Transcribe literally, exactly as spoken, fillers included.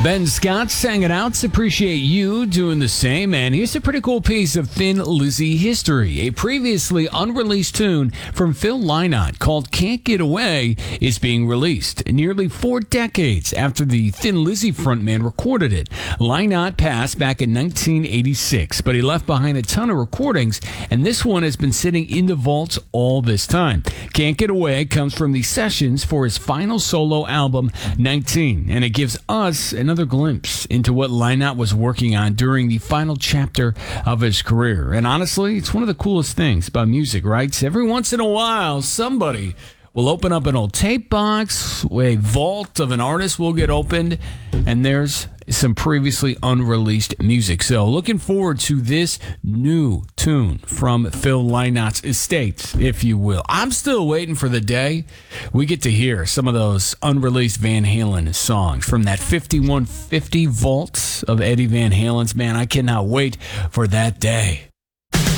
Ben Scott sang it out. Appreciate you doing the same. And here's a pretty cool piece of Thin Lizzy history. A previously unreleased tune from Phil Lynott called Can't Get Away is being released nearly four decades after the Thin Lizzy frontman recorded it. Lynott passed back in nineteen eighty-six, but he left behind a ton of recordings, and this one has been sitting in the vaults all this time. Can't Get Away comes from the sessions for his final solo album, nineteen, and it gives us another glimpse into what Lynott was working on during the final chapter of his career. And honestly, it's one of the coolest things about music, right? Every once in a while, somebody will open up an old tape box, a vault of an artist will get opened, and there's some previously unreleased music. So looking forward to this new tune from Phil Lynott's estate, if you will. I'm still waiting for the day we get to hear some of those unreleased Van Halen songs from that fifty-one fifty vault of Eddie Van Halen's. Man, I cannot wait for that day.